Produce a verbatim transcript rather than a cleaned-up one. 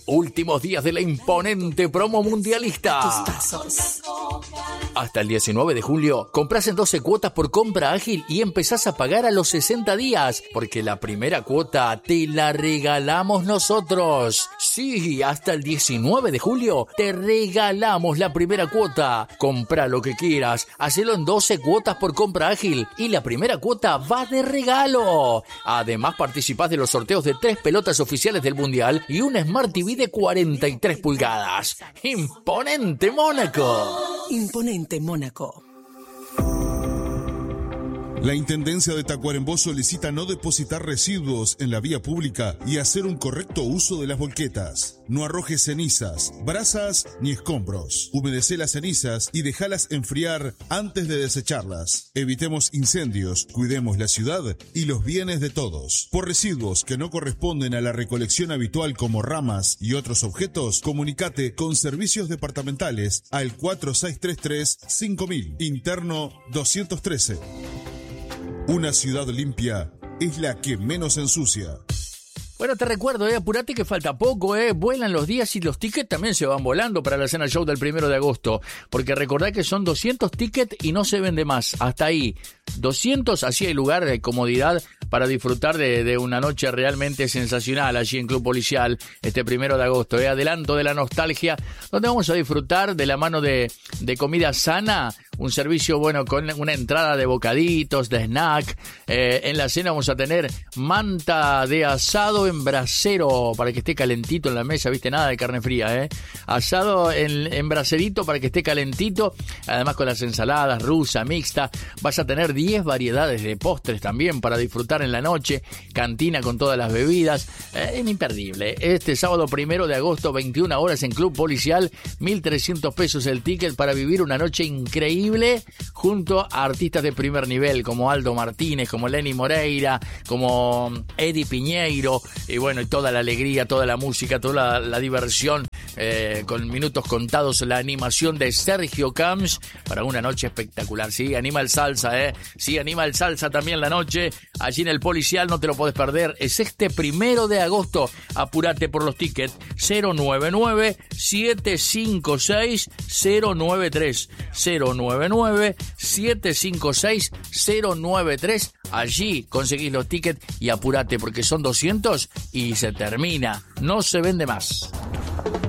Últimos días de la imponente promo mundialista. Hasta el diecinueve de julio, compras en doce cuotas por compra ágil y empezás a pagar a los sesenta días, porque la primera cuota te la regalamos nosotros. Sí, hasta el diecinueve de julio te regalamos la primera cuota. Compra lo que quieras, hacelo en doce cuotas por compra ágil y la primera cuota va de regalo. Además, participás de los sorteos de tres pelotas oficiales del Mundial y un Smart T V de cuarenta y tres pulgadas. ¡Imponente Mónaco! Imponente Mónaco. La Intendencia de Tacuarembó solicita no depositar residuos en la vía pública y hacer un correcto uso de las volquetas. No arrojes cenizas, brasas ni escombros. Humedecé las cenizas y déjalas enfriar antes de desecharlas. Evitemos incendios, cuidemos la ciudad y los bienes de todos. Por residuos que no corresponden a la recolección habitual como ramas y otros objetos, comunicate con Servicios Departamentales al cuatro seis tres tres cinco mil, interno doscientos trece. Una ciudad limpia es la que menos ensucia. Bueno, te recuerdo, eh, apurate que falta poco, eh, vuelan los días y los tickets también se van volando para la cena show del primero de agosto, porque recordá que son doscientos tickets y no se vende más, hasta ahí, doscientos, así hay lugar de comodidad para disfrutar de, de una noche realmente sensacional allí en Club Policial, este primero de agosto, eh, adelanto de la nostalgia, donde vamos a disfrutar de la mano de, de comida sana, un servicio bueno con una entrada de bocaditos, de snack, eh, en la cena vamos a tener manta de asado en brasero para que esté calentito en la mesa, viste, nada de carne fría, eh. Asado en, en braserito para que esté calentito, además con las ensaladas rusa, mixta, vas a tener diez variedades de postres también para disfrutar en la noche, cantina con todas las bebidas, eh, es imperdible. Este sábado primero de agosto, veintiuna horas en Club Policial, mil trescientos pesos el ticket para vivir una noche increíble junto a artistas de primer nivel como Aldo Martínez, como Lenny Moreira, como Eddie Piñeiro, y bueno, y toda la alegría, toda la música, toda la, la diversión, eh, con minutos contados, la animación de Sergio Camps para una noche espectacular. Sí, anima el salsa, eh. Sí, anima el salsa también la noche, allí en el Policial, no te lo podés perder. Es este primero de agosto, apurate por los tickets, cero nueve nueve siete cinco seis cero nueve tres, cero nueve nueve siete cinco seis cero nueve tres. Allí conseguís los tickets y apurate porque son doscientos y se termina, no se vende más.